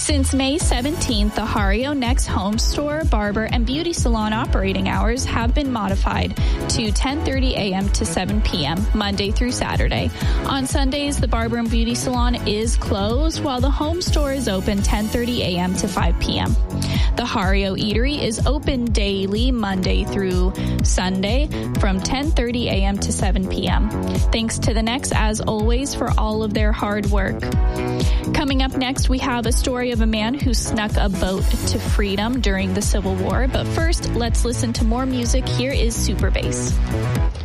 Since May 17th, the Hario Next Home Store, Barber, and Beauty Salon operating hours have been modified to 10:30 a.m. to 7 p.m., Monday through Saturday. On Sundays, the Barber and Beauty Salon is closed, while the home store is open 10:30 a.m. to 5 p.m. The Hario Eatery is open daily, Monday through Sunday, from 10:30 a.m. to 7 p.m. Thanks to the Necks, as always, for all of their hard work. Coming up next, we have a story of a man who snuck a boat to freedom during the Civil War. But first, let's listen to more music. Here is Super Bass.